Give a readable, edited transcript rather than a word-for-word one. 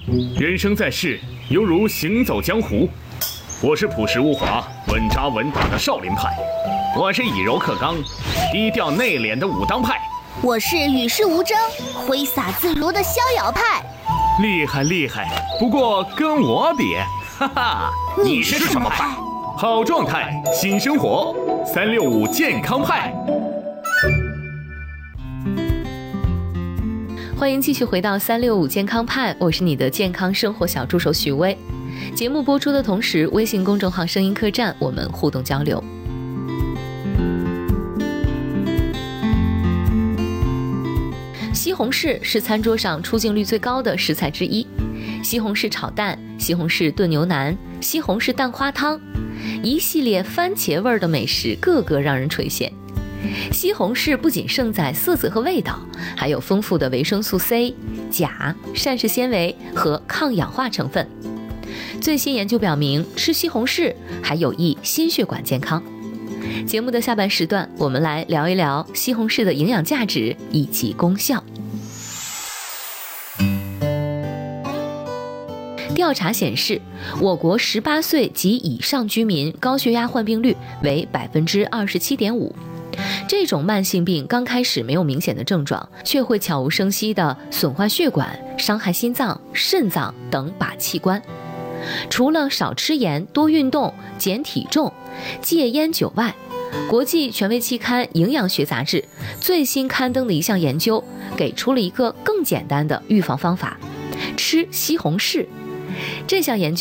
人生在世，犹如行走江湖。我是朴实无华、稳扎稳打的少林派，我是以柔克刚、低调内敛的武当派， 我是与世无争、挥洒自如的逍遥派。 厉害厉害，不过跟我比，哈哈， 你是什么派？ 好状态，新生活，365健康派。 欢迎继续回到365健康派，我是你的健康生活小助手许巍。节目播出的同时，微信公众号声音客栈我们互动交流。西红柿是餐桌上出镜率最高的食材之一，西红柿炒蛋、西红柿炖牛腩、西红柿蛋花汤，一系列番茄味的美食个个让人垂涎。西红柿不仅胜在色泽和味道，还有丰富的维生素 C、钾、膳食纤维和抗氧化成分。最新研究表明，吃西红柿还有益心血管健康。节目的下半时段，我们来聊一聊西红柿的营养价值以及功效。调查显示，我国18岁及以上居民高血压患病率为27.5%。这种慢性病刚开始没有明显的症状，却会悄无声息地损坏血管，伤害心脏、肾脏等把器官。除了少吃盐、多运动、减体重、戒烟酒外，国际权威期刊《营养学杂志》最新刊登的一项研究，给出了一个更简单的预防方法：吃西红柿。这项研究